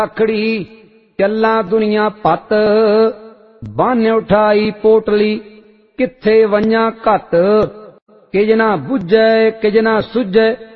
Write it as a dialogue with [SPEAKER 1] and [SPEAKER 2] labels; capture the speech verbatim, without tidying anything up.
[SPEAKER 1] आखड़ी चल्ला दुनिया पत बन उठाई पोटली किथे वन्या घत किजना बुझै किजना सुझै